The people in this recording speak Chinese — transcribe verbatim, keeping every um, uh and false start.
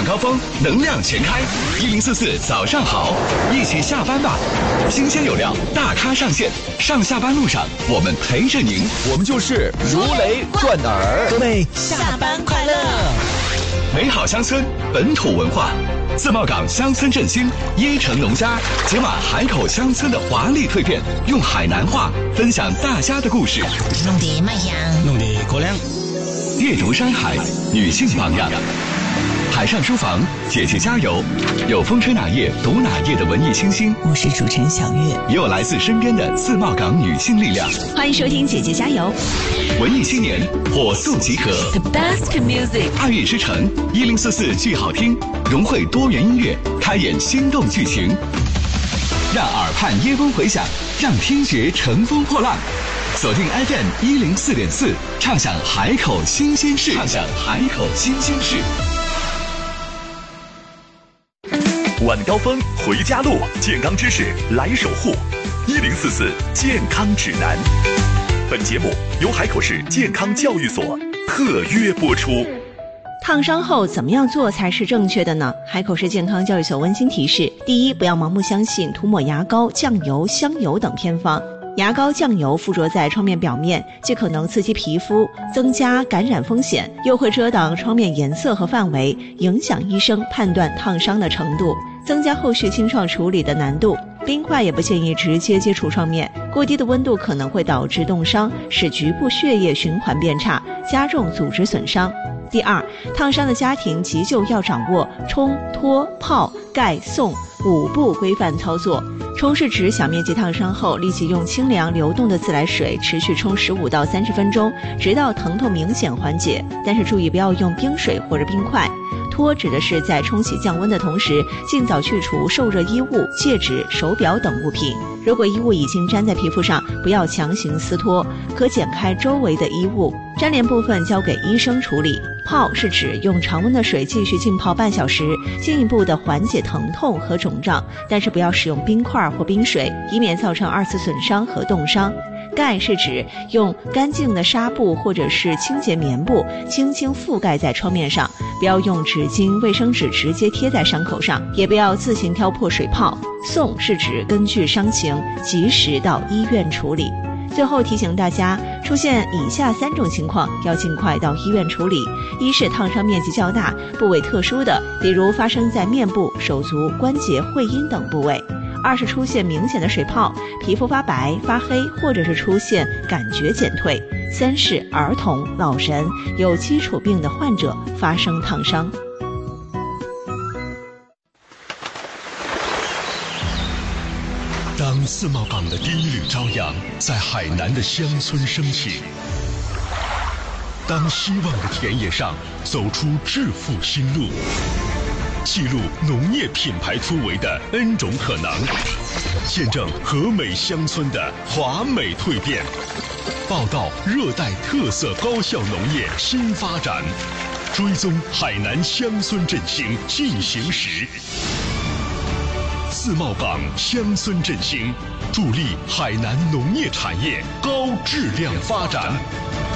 晚高峰，能量全开。一零四四早上好，一起下班吧。新鲜有料，大咖上线。上下班路上，我们陪着您。 我们就是如雷贯耳。 各位下班快乐！ 美好乡村，本土文化。自贸港乡村振兴，椰城农家解码海口乡村的华丽蜕变，用海南话分享大家的故事。 弄得卖香， 弄得过凉。 夜读山海，女性榜样。海上书房，姐姐加油！有风吹哪页读哪页的文艺清新， 我是主持人小月， 也有来自身边的自贸港女性力量。 欢迎收听姐姐加油！ 文艺青年火速集合 ，The best music， 爱乐之城一零四四剧好听，融汇多元音乐，开演心动剧情，让耳畔耶风回响，让听觉乘风破浪。锁定 F M 一零四点四，畅享海口新鲜事，畅享海口新鲜事。 晚高峰回家路，健康知识来守护。一零四四健康指南。本节目由海口市健康教育所特约播出。 烫伤后怎么样做才是正确的呢？海口市健康教育所温馨提示：第一，不要盲目相信涂抹牙膏、酱油、香油等偏方。牙膏、酱油附着在创面表面，既可能刺激皮肤，增加感染风险，又会遮挡创面颜色和范围，影响医生判断烫伤的程度，增加后续清创处理的难度。冰块也不建议直接接触创面，过低的温度可能会导致冻伤，使局部血液循环变差，加重组织损伤。第二，烫伤的家庭急救要掌握冲、脱、泡、盖、送五步规范操作。冲是指小面积烫伤后立即用清凉流动的自来水持续冲十五到三十分钟，直到疼痛明显缓解，但是注意不要用冰水或者冰块。脱指的是在冲洗降温的同时，尽早去除受热衣物、戒指、手表等物品。如果衣物已经粘在皮肤上，不要强行撕脱，可剪开周围的衣物，粘连部分交给医生处理。泡是指用常温的水继续浸泡半小时，进一步的缓解疼痛和肿胀，但是不要使用冰块或冰水，以免造成二次损伤和冻伤。盖是指用干净的纱布或者是清洁棉布轻轻覆盖在创面上，不要用纸巾、卫生纸直接贴在伤口上，也不要自行挑破水泡。送是指根据伤情及时到医院处理。最后提醒大家，出现以下三种情况要尽快到医院处理：一是烫伤面积较大、部位特殊的，比如发生在面部、手足、关节、会阴等部位；二是出现明显的水泡、皮肤发白、发黑，或者是出现感觉减退；三是儿童、老人、有基础病的患者发生烫伤。 当自贸港的第一缕朝阳在海南的乡村升起，当希望的田野上走出致富新路，记录农业品牌突围的 N 种可能，见证和美乡村的华美蜕变，报道热带特色高效农业新发展，追踪海南乡村振兴进行时。自贸港乡村振兴，助力海南农业产业高质量发展。